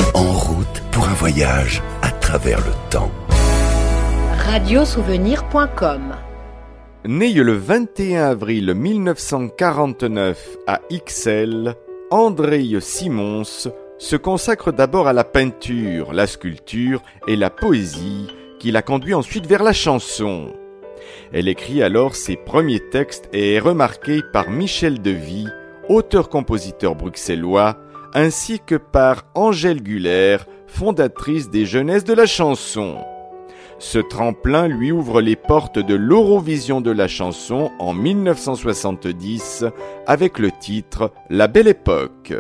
En route pour un voyage à travers le temps. Radiosouvenir.com. Né le 21 avril 1949 à Ixelles, André Simons se consacre d'abord à la peinture, la sculpture et la poésie, qui l'a conduit ensuite vers la chanson. Elle écrit alors ses premiers textes et est remarquée par Michel Devy, auteur-compositeur bruxellois, ainsi que par Angèle Guller, fondatrice des Jeunesses de la chanson. Ce tremplin lui ouvre les portes de l'Eurovision de la chanson en 1970 avec le titre « La Belle Époque ».